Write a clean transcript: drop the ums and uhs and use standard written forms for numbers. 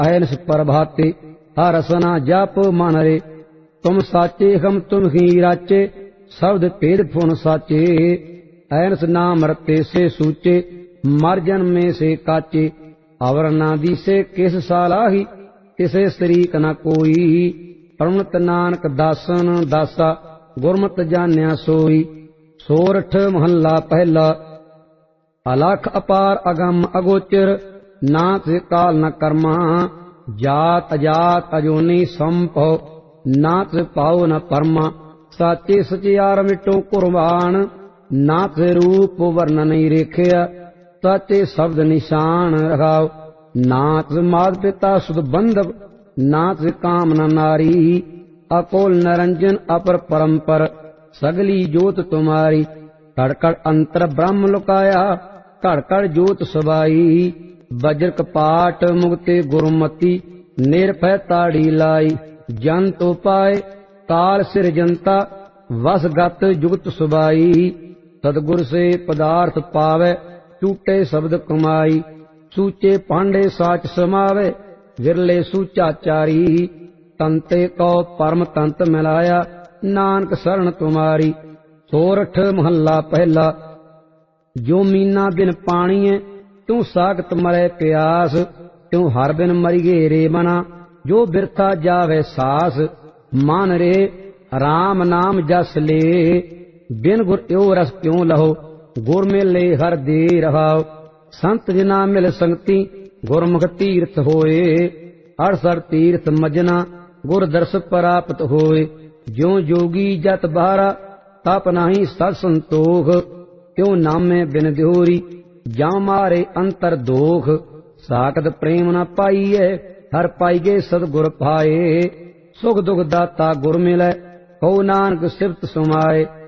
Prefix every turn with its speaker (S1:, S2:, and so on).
S1: अहनस प्रभाते हर रसना जप मन रे। तुम साचे हम तुम ही राचे शब्द भेद फुन साचे। अहनस नाम रते से सूचे मर जन्मे से काचे। अवर ना दिसे किस सालाही किसे शरीक न कोई। परमत नानक दासन दासा गुरमत जान्या सोई। सोरठ महला पहला। अलख अपार अगम अगोचर ना से काल न कर्मा। जात अजात अजोनी संभव ना से पाओ न परमा। साचे सचियार मिटो कुर्बान ना से रूप वर्ण नहीं रेखिया। साचे शब्द निशान रखाओ नाथ मात पिता सुध बंधव नाथ कामना नारी। अकोल निरंजन अपर परंपर सगली जोत तुम्हारी। कड़कड़ अंतर ब्रह्म लुकाया कड़कड़ जोत सबाई। वज्र कपाट मुक्ति गुरुमति निर्भय ताड़ी लाई। जन तो पाए काल सिर जनता वसगत जुगत सुबाई। सदगुर से पदार्थ पावे टूटे शब्द कमाई। सूचे पांडे साच समावे विरले सूचाचारी। तंते को परम तंत मिलाया नानक शरण तुम्हारी। सोरठ महला पहला। जो मीना बिन पाणीए तू सागत मरे प्यास। त्यों हर बिन मरिगे रे मना जो बिरथा जावे सास। मान रे राम नाम जस ले बिन गुर यो रस क्यों लहो। गुर मिले हर दे रहाओ संत जना मिल संगति गुरमुख तीर्थ होए। अड़सर तीर्थ मजना गुर दर्श प्राप्त होए। ज्यों जोगी जत बारा तप नाही सत संतोख। क्यों नामे बिन द्योरी जा मारे अंतर दोख। साकत प्रेम न पाइए हर पाइगे सदगुर पाए। सुख दुख दाता गुर मिलै कहो नानक सिफत सुमाए।